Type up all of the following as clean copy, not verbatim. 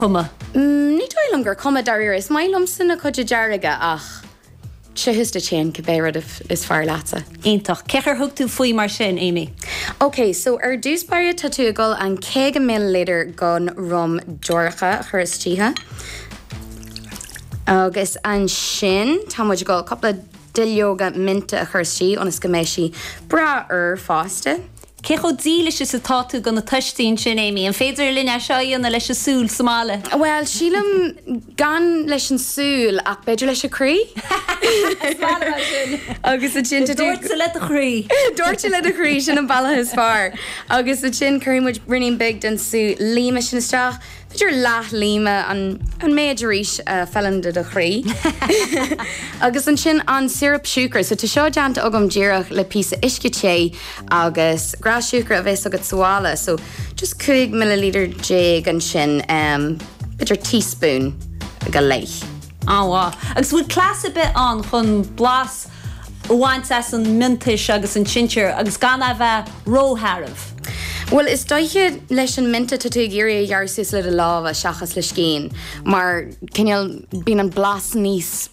Cuma? Ní dóilm gur cuma darir is mailm sanna chuide dearige ach Trihus de chain cabérad is far láta. Ítach, cechar thug tú faoi mar sin, Amy? Okay, so dúspáir tatúgal an 100 milliliter gon rum deoracha churistíthe. Agus an sin, tá muid go coppla dilioga minta a churistí onas go méisi bra fásta. Cecho dí leis is atá tú gan na tuistín sin, Amy, an féidir linne seoíonna leis a súl somála. Well, sílam gan leis an súl ach beidir leis a crí. Agus a sin Dúirte le a chrí. Dúirte le a chrí sin an balla is far. Agus a sin chuirí muid brinning big den sú líma sin isteach. Beidir láth líma an méidiríis fellan de a chrí. Agus an sin an syrup siúcar, so tá seo deanta agam díireach le písa isciché agus gras siúcar a bheits agad sála, so just 2 milliliter jig an sin beidir teaspoon go leith. Wow. Agus bhfuil clás a bit an chun blas bhaint as an mintis agus an sintir agus gan a bheith rótharbh. Well, is daiche leis an minta tatú géirí jaarús le a láha seachas le cín, mar cinneal bín an blas níos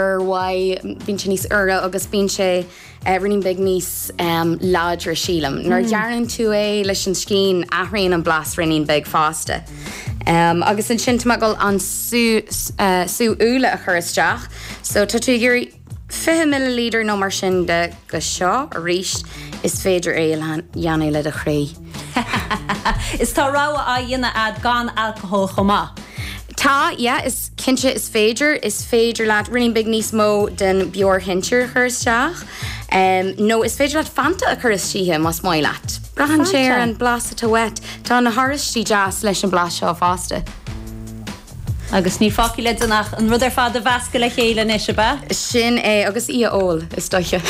bín sé níos agus bín sé rinning big níos ládra sílam. Nar dearan tú leis an cín athraíonn an blas rinning big fásta. Agus an sin tamagol an sú úla a churisteach, so tatú géirí 5 milliliter nó mar sin de go seo a ríist is féidir dheanú le a chrí. Is tá ráha a dhéine ad gan alcohol chomá? Tá, is cinse is féidir leat rinning big níos mó den beor hintir churisteach. No, is féidir leat fanta a churistíthe mas mai leat. Brahan sé an blas a wet, tá na haristí jazz leis an blas seo fásta. Agus ní fáci le danach an rud ar fad a bhasca le chéile is ba? Sin agus ól is daiche.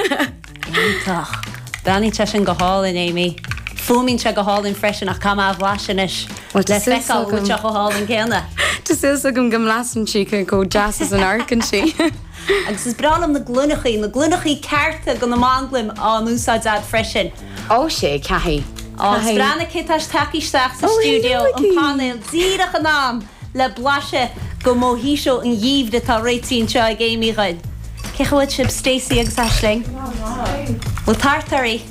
Ítach. Daní te sin go hálinn, Amy. Fumín se go hálinn freisin ach cam a bhlasin is. Le feicáil go teach go hálinn céanna. Tás agam go mlasan si go jazzas an arcan si. Agus is bralam na glunachaí cearta go na manglim an úsáid freisin. Ó sé, cehí. Brana citáis takeísteach sa stúdio an panel díireach an nám le blaise go móhíseo an díomh de tá réitín seo ag Amy Rudd. Cechaid sib Stacey agus Aisling? Well, tartarí.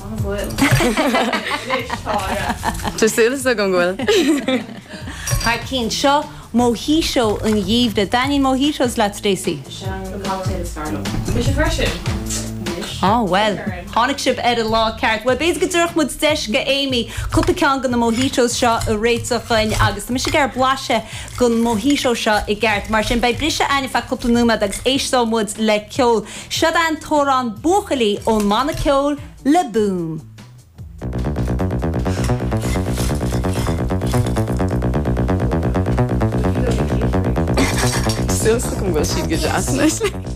Tásúlas agam ghfuil. Har cín seo móhíseo an díomh de Danny móhíseos le Stacey. Mis freisin? Oh, well, tháinig sib a lá ceart. Well, béis go dúireach mud deis go Amy, cúpa ceann gan na móhíseos seo a réitechain agus tá mis gar blaise gon móhíseo seo i gceart. Mar sin bei brise ainifa cúpla númad agus éistá mud le ceol. Siad an tórán buchalaí ón mana ceol le boom. Still so come go she'd get jazz.